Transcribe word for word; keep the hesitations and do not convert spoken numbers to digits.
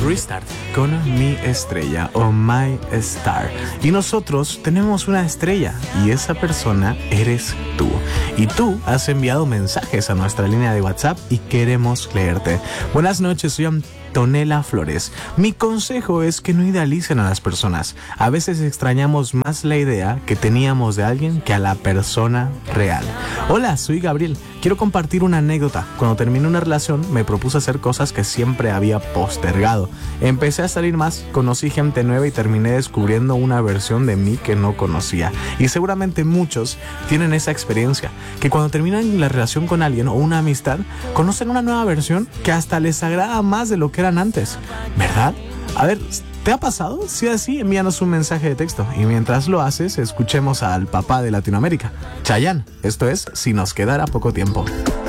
Restart con Mi Estrella o My Star. Y nosotros tenemos una estrella y esa persona eres tú. Y tú has enviado mensajes a nuestra línea de WhatsApp y queremos leerte. Buenas noches, soy Antonella Flores. Mi consejo es que no idealicen a las personas. A veces extrañamos más la idea que teníamos de alguien que a la persona real. Hola, soy Gabriel. Quiero compartir una anécdota. Cuando terminé una relación me propuse hacer cosas que siempre había postergado. Empecé a salir más, conocí gente nueva y terminé descubriendo una versión de mí que no conocía. Y seguramente muchos tienen esa experiencia, que cuando terminan la relación con alguien o una amistad, conocen una nueva versión que hasta les agrada más de lo que eran antes. ¿Verdad? A ver, ¿te ha pasado? Si es así, envíanos un mensaje de texto. Y mientras lo haces, escuchemos al papá de Latinoamérica, Chayanne. Esto es Si nos quedara poco tiempo.